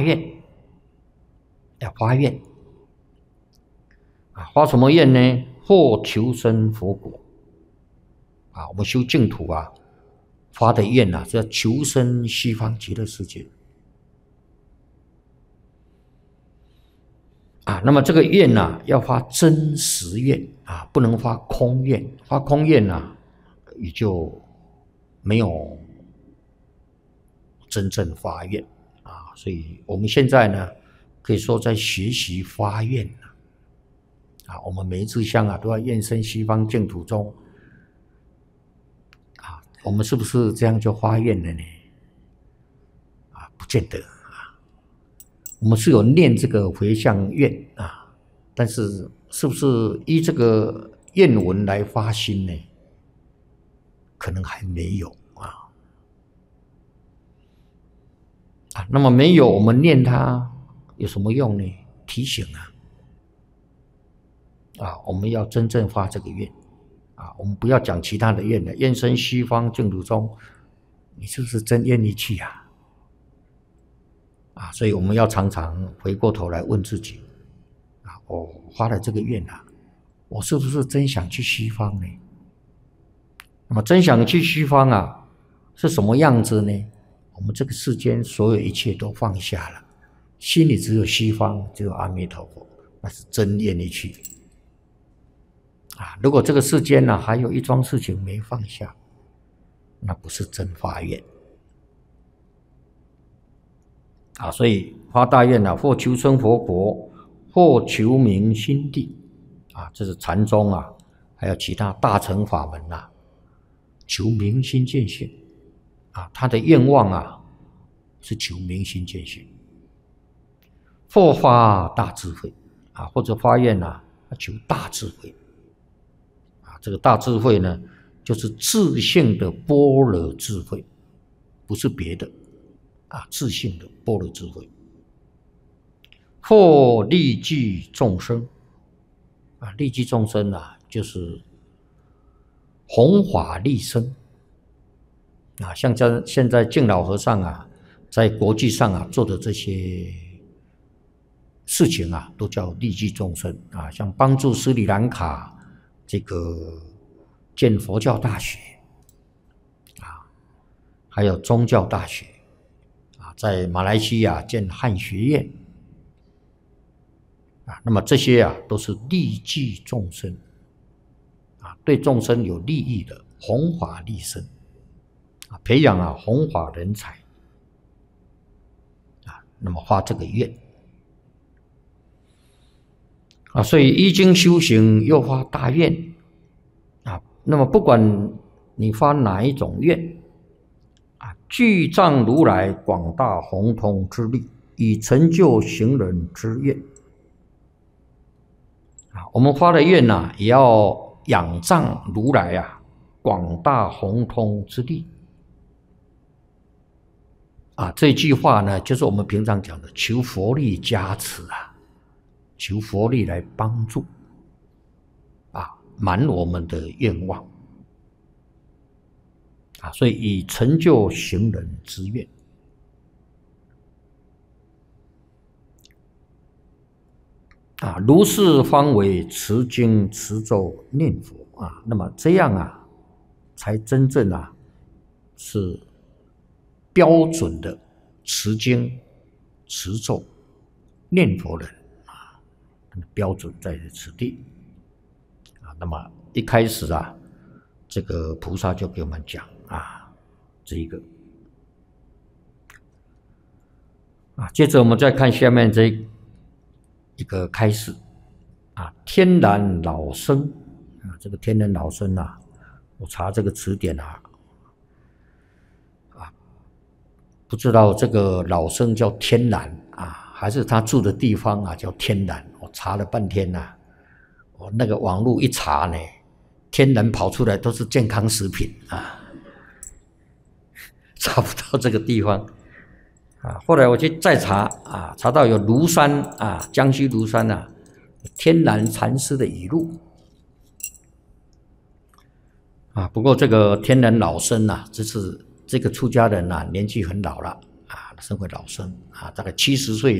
愿，要发愿啊！发什么愿呢？或求生佛国啊！我们修净土啊，发的愿啊，是要求生西方极乐世界啊。那么这个愿啊，要发真实愿啊，不能发空愿。发空愿啊，也就没有真正发愿啊。所以我们现在呢，可以说在学习发愿啊。我们每一支香啊，都要愿生西方净土中啊。我们是不是这样就发愿了呢？啊，不见得啊。我们是有念这个回向愿啊，但是是不是依这个愿文来发心呢？可能还没有啊。那么没有，我们念它有什么用呢？提醒啊，我们要真正发这个愿啊，我们不要讲其他的愿了。愿生西方净土中，你是不是真愿意去啊？所以我们要常常回过头来问自己啊，我发了这个愿啊，我是不是真想去西方呢？那么真想去西方啊，是什么样子呢？我们这个世间所有一切都放下了，心里只有西方，只有阿弥陀佛，那是真愿意去啊。如果这个世间呢，还有一桩事情没放下，那不是真发愿啊。所以发大愿啊，或求生佛国，或求名心地啊，这是禅宗啊，还有其他大乘法门啊，求明心见性啊，他的愿望啊是求明心见性，或发大智慧啊，或者发愿啊求大智慧啊。这个大智慧呢，就是自性的般若智慧，不是别的啊，自性的般若智慧。或利济众生啊，利济众生啊，就是弘法利生啊。像现在净老和尚啊，在国际上啊做的这些事情啊，都叫利济众生啊。像帮助斯里兰卡这个建佛教大学啊，还有宗教大学啊，在马来西亚建汉学院啊。那么这些啊，都是利济众生啊，对众生有利益的，弘法利生啊，培养啊弘法人才啊。那么发这个愿啊，所以依经修行又发大愿啊。那么不管你发哪一种愿啊，具藏如来广大宏通之力，以成就行人之愿啊。我们发的愿啊，也要仰仗如来啊广大宏通之力啊。这句话呢，就是我们平常讲的求佛力加持啊，求佛力来帮助啊，满我们的愿望啊。所以以成就行人之愿啊，如是方为持经持咒念佛啊。那么这样啊，才真正啊是标准的持经持咒念佛人啊，标准在此地啊。那么一开始啊，这个菩萨就给我们讲啊，这一个啊。接着我们再看下面这一个开始啊，天然老生啊。这个天然老生啊，我查这个词典啊，不知道这个老生叫天然啊，还是他住的地方啊叫天然。我查了半天啊，我那个网络一查呢，天然跑出来都是健康食品啊，查不到这个地方啊。后来我去再查啊，查到有庐山啊，江西庐山啊，天然禅师的语录啊。不过这个天然老生啊，这个出家人啊，年纪很老了啊， 身为老生啊，大概70岁